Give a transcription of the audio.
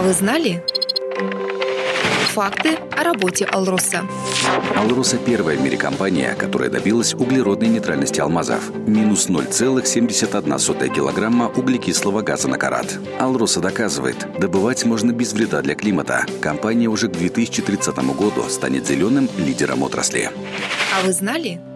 А вы знали? Факты о работе «Алроса». «Алроса» – первая в мире компания, которая добилась углеродной нейтральности алмазов. Минус 0,71 килограмма углекислого газа на карат. «Алроса» доказывает, добывать можно без вреда для климата. Компания уже к 2030 году станет зеленым лидером отрасли. А вы знали?